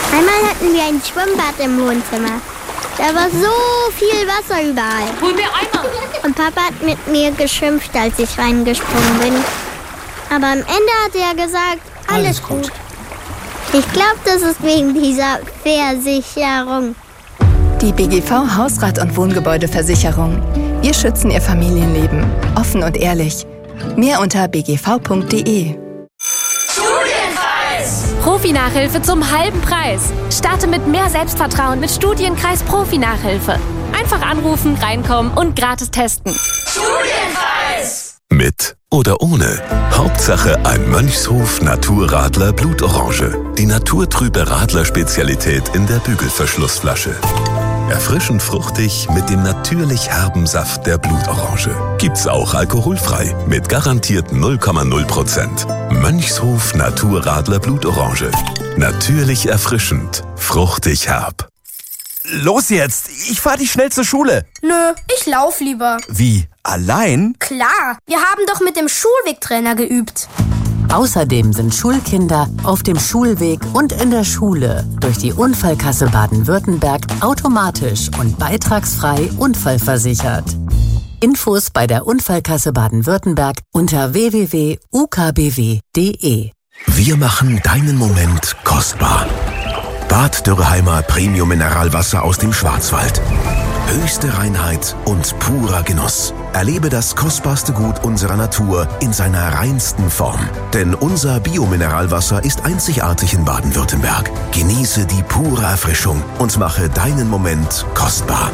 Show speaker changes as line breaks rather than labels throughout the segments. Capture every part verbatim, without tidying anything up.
Einmal hatten wir ein Schwimmbad im Wohnzimmer. Da war so viel Wasser überall.
Hol mir Eimer!
Und Papa hat mit mir geschimpft, als ich reingesprungen bin. Aber am Ende hat er gesagt, alles, alles gut. gut. Ich glaube, das ist wegen dieser Versicherung.
Die B G V Hausrat- und Wohngebäudeversicherung. Wir schützen Ihr Familienleben. Offen und ehrlich. Mehr unter b g v punkt d e.
Studienkreis! Profi-Nachhilfe zum halben Preis. Starte mit mehr Selbstvertrauen mit Studienkreis Profi-Nachhilfe. Einfach anrufen, reinkommen und gratis testen.
Studienkreis! Mit oder ohne. Hauptsache ein Mönchshof Naturradler Blutorange. Die naturtrübe Radler-Spezialität in der Bügelverschlussflasche. Erfrischend fruchtig mit dem natürlich herben Saft der Blutorange. Gibt's auch alkoholfrei mit garantiert null Komma null Prozent. Mönchshof Naturradler Blutorange. Natürlich erfrischend, fruchtig herb.
Los jetzt, ich fahr dich schnell zur Schule.
Nö, ich lauf lieber.
Wie, allein?
Klar, wir haben doch mit dem Schulwegtrainer geübt.
Außerdem sind Schulkinder auf dem Schulweg und in der Schule durch die Unfallkasse Baden-Württemberg automatisch und beitragsfrei unfallversichert. Infos bei der Unfallkasse Baden-Württemberg unter w w w punkt u k b w punkt d e.
Wir machen deinen Moment kostbar. Bad Dürrheimer Premium Mineralwasser aus dem Schwarzwald. Höchste Reinheit und purer Genuss. Erlebe das kostbarste Gut unserer Natur in seiner reinsten Form. Denn unser Biomineralwasser ist einzigartig in Baden-Württemberg. Genieße die pure Erfrischung und mache deinen Moment kostbar.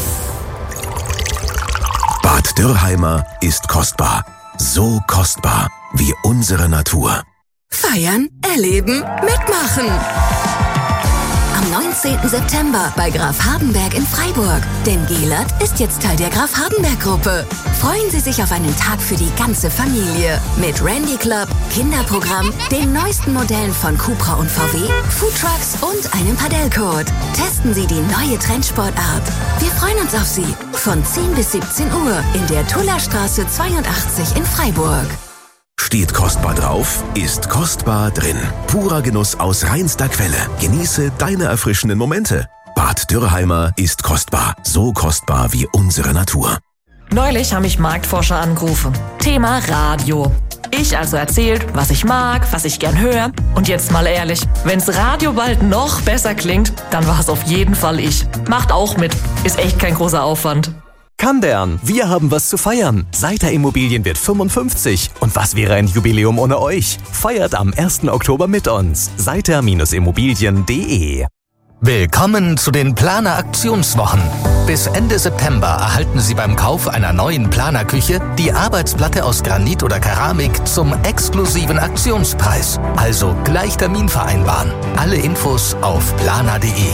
Bad Dürrheimer ist kostbar. So kostbar wie unsere Natur.
Feiern, erleben, mitmachen. Am neunzehnten September bei Graf Hardenberg in Freiburg. Denn Gelert ist jetzt Teil der Graf Hardenberg-Gruppe. Freuen Sie sich auf einen Tag für die ganze Familie. Mit Randy Club, Kinderprogramm, den neuesten Modellen von Cupra und V W, Foodtrucks und einem Padellcode. Testen Sie die neue Trendsportart. Wir freuen uns auf Sie. Von zehn bis siebzehn Uhr in der Tullerstraße zweiundachtzig in Freiburg.
Steht kostbar drauf, ist kostbar drin. Purer Genuss aus reinster Quelle. Genieße deine erfrischenden Momente. Bad Dürrheimer ist kostbar. So kostbar wie unsere Natur.
Neulich haben mich Marktforscher angerufen. Thema Radio. Ich also erzählt, was ich mag, was ich gern höre. Und jetzt mal ehrlich, wenn's Radio bald noch besser klingt, dann war es auf jeden Fall ich. Macht auch mit. Ist echt kein großer Aufwand.
Kandern, wir haben was zu feiern. Seiter Immobilien wird fünfundfünfzig. Und was wäre ein Jubiläum ohne euch? Feiert am ersten Oktober mit uns. seiter Immobilien punkt d e.
Willkommen zu den Planer Aktionswochen. Bis Ende September erhalten Sie beim Kauf einer neuen Planerküche die Arbeitsplatte aus Granit oder Keramik zum exklusiven Aktionspreis. Also gleich Termin vereinbaren. Alle Infos auf planer punkt d e.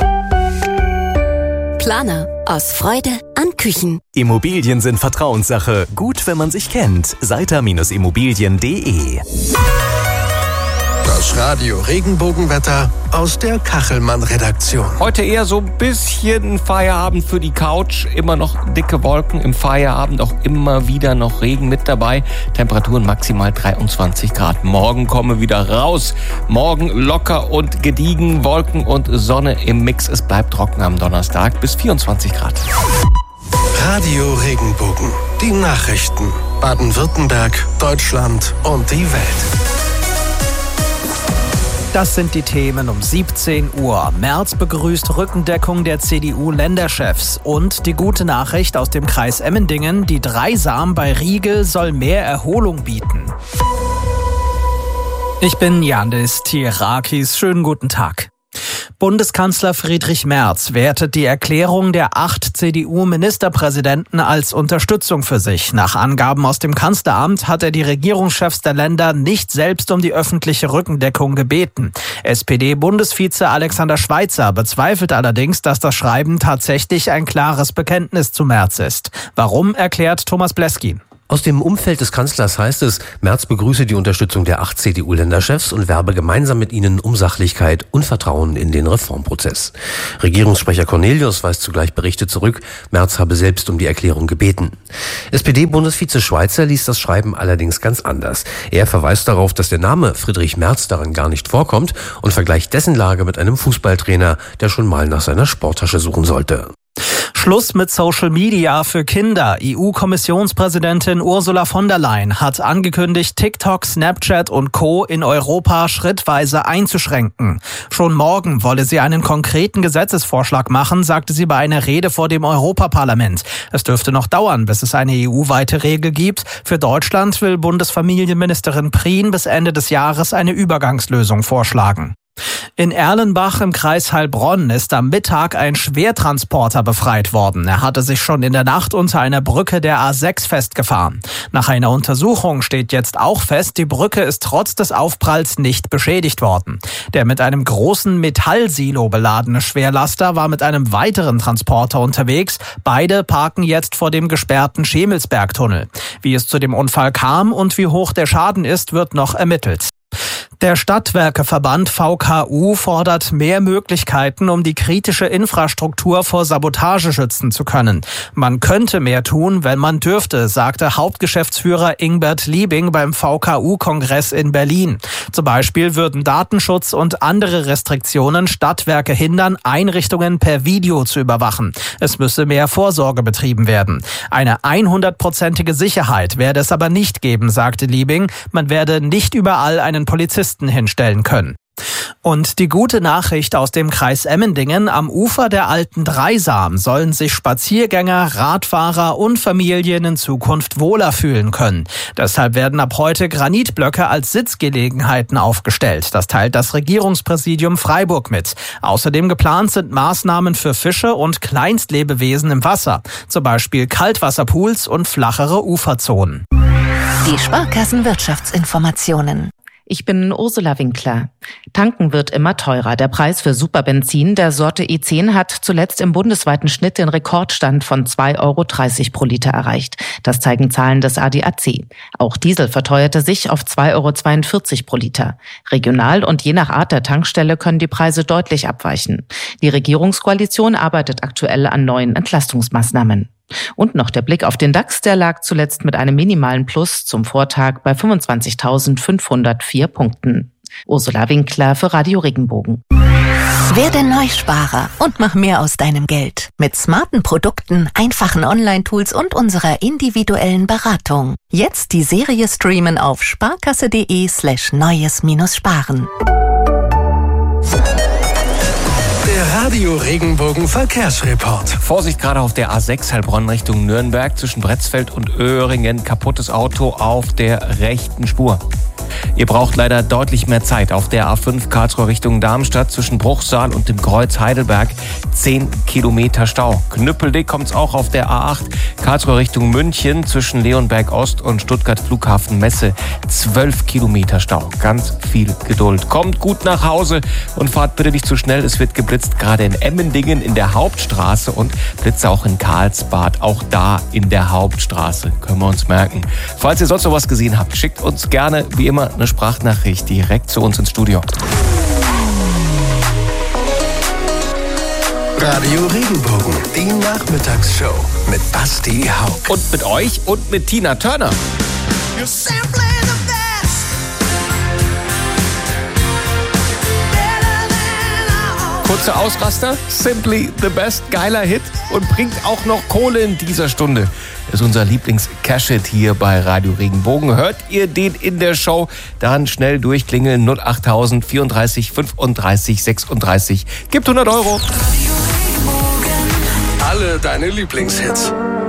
Planer. Aus Freude an Küchen.
Immobilien sind Vertrauenssache. Gut, wenn man sich kennt. seiter Immobilien punkt d e.
Das Radio Regenbogenwetter aus der Kachelmann-Redaktion.
Heute eher so ein bisschen Feierabend für die Couch. Immer noch dicke Wolken im Feierabend, auch immer wieder noch Regen mit dabei. Temperaturen maximal dreiundzwanzig Grad. Morgen kommen wir wieder raus. Morgen locker und gediegen, Wolken und Sonne im Mix. Es bleibt trocken am Donnerstag bis vierundzwanzig Grad.
Radio Regenbogen. Die Nachrichten. Baden-Württemberg, Deutschland und die Welt.
Das sind die Themen um siebzehn Uhr. Merz begrüßt Rückendeckung der C D U-Länderchefs. Und die gute Nachricht aus dem Kreis Emmendingen, die Dreisam bei Riegel soll mehr Erholung bieten. Ich bin Yandis Tirakis. Schönen guten Tag. Bundeskanzler Friedrich Merz wertet die Erklärung der acht C D U-Ministerpräsidenten als Unterstützung für sich. Nach Angaben aus dem Kanzleramt hat er die Regierungschefs der Länder nicht selbst um die öffentliche Rückendeckung gebeten. S P D-Bundesvize Alexander Schweitzer bezweifelt allerdings, dass das Schreiben tatsächlich ein klares Bekenntnis zu Merz ist. Warum, erklärt Thomas Bleskin.
Aus dem Umfeld des Kanzlers heißt es, Merz begrüße die Unterstützung der acht C D U-Länderchefs und werbe gemeinsam mit ihnen um Sachlichkeit und Vertrauen in den Reformprozess. Regierungssprecher Cornelius weist zugleich Berichte zurück, Merz habe selbst um die Erklärung gebeten. S P D-Bundesvize Schweizer liest das Schreiben allerdings ganz anders. Er verweist darauf, dass der Name Friedrich Merz darin gar nicht vorkommt und vergleicht dessen Lage mit einem Fußballtrainer, der schon mal nach seiner Sporttasche suchen sollte.
Schluss mit Social Media für Kinder. E U-Kommissionspräsidentin Ursula von der Leyen hat angekündigt, TikTok, Snapchat und Co. in Europa schrittweise einzuschränken. Schon morgen wolle sie einen konkreten Gesetzesvorschlag machen, sagte sie bei einer Rede vor dem Europaparlament. Es dürfte noch dauern, bis es eine E U-weite Regel gibt. Für Deutschland will Bundesfamilienministerin Prien bis Ende des Jahres eine Übergangslösung vorschlagen. In Erlenbach im Kreis Heilbronn ist am Mittag ein Schwertransporter befreit worden. Er hatte sich schon in der Nacht unter einer Brücke der A sechs festgefahren. Nach einer Untersuchung steht jetzt auch fest, die Brücke ist trotz des Aufpralls nicht beschädigt worden. Der mit einem großen Metallsilo beladene Schwerlaster war mit einem weiteren Transporter unterwegs. Beide parken jetzt vor dem gesperrten Schemelsbergtunnel. Wie es zu dem Unfall kam und wie hoch der Schaden ist, wird noch ermittelt. Der Stadtwerkeverband V K U fordert mehr Möglichkeiten, um die kritische Infrastruktur vor Sabotage schützen zu können. Man könnte mehr tun, wenn man dürfte, sagte Hauptgeschäftsführer Ingbert Liebing beim V K U-Kongress in Berlin. Zum Beispiel würden Datenschutz und andere Restriktionen Stadtwerke hindern, Einrichtungen per Video zu überwachen. Es müsse mehr Vorsorge betrieben werden. Eine hundertprozentige Sicherheit werde es aber nicht geben, sagte Liebing. Man werde nicht überall einen Polizisten hinstellen können. Und die gute Nachricht aus dem Kreis Emmendingen: Am Ufer der alten Dreisam sollen sich Spaziergänger, Radfahrer und Familien in Zukunft wohler fühlen können. Deshalb werden ab heute Granitblöcke als Sitzgelegenheiten aufgestellt. Das teilt das Regierungspräsidium Freiburg mit. Außerdem geplant sind Maßnahmen für Fische und Kleinstlebewesen im Wasser, zum Beispiel Kaltwasserpools und flachere Uferzonen.
Die Sparkassenwirtschaftsinformationen.
Ich bin Ursula Winkler. Tanken wird immer teurer. Der Preis für Superbenzin der Sorte E zehn hat zuletzt im bundesweiten Schnitt den Rekordstand von zwei Euro dreißig pro Liter erreicht. Das zeigen Zahlen des A D A C. Auch Diesel verteuerte sich auf zwei Euro zweiundvierzig pro Liter. Regional und je nach Art der Tankstelle können die Preise deutlich abweichen. Die Regierungskoalition arbeitet aktuell an neuen Entlastungsmaßnahmen. Und noch der Blick auf den DAX, der lag zuletzt mit einem minimalen Plus zum Vortag bei fünfundzwanzigtausendfünfhundertvier Punkten. Ursula Winkler für Radio Regenbogen.
Werde Neusparer und mach mehr aus deinem Geld. Mit smarten Produkten, einfachen Online-Tools und unserer individuellen Beratung. Jetzt die Serie streamen auf sparkasse.de slash neues-sparen.
Der Radio Regenbogen Verkehrsreport.
Vorsicht gerade auf der A sechs Heilbronn Richtung Nürnberg zwischen Bretzfeld und Öhringen. Kaputtes Auto auf der rechten Spur. Ihr braucht leider deutlich mehr Zeit. Auf der A fünf Karlsruhe Richtung Darmstadt zwischen Bruchsal und dem Kreuz Heidelberg zehn Kilometer Stau. Knüppeldick kommt's auch auf der A acht Karlsruhe Richtung München zwischen Leonberg Ost und Stuttgart Flughafen Messe zwölf Kilometer Stau. Ganz viel Geduld. Kommt gut nach Hause und fahrt bitte nicht zu schnell. Es wird geblitzt, gerade in Emmendingen in der Hauptstraße und Blitze auch in Karlsbad. Auch da in der Hauptstraße. Können wir uns merken. Falls ihr sonst noch was gesehen habt, schickt uns gerne wie immer eine Sprachnachricht direkt zu uns ins Studio.
Radio Regenbogen, die Nachmittagsshow mit Basti Hauck.
Und mit euch und mit Tina Turner. Kurzer Ausraster, Simply the Best, geiler Hit und bringt auch noch Kohle in dieser Stunde. Das ist unser Lieblings-Cash-Hit hier bei Radio Regenbogen. Hört ihr den in der Show, dann schnell durchklingeln null achttausend vierunddreißig fünfunddreißig sechsunddreißig. Gibt hundert Euro.
Alle deine Lieblingshits.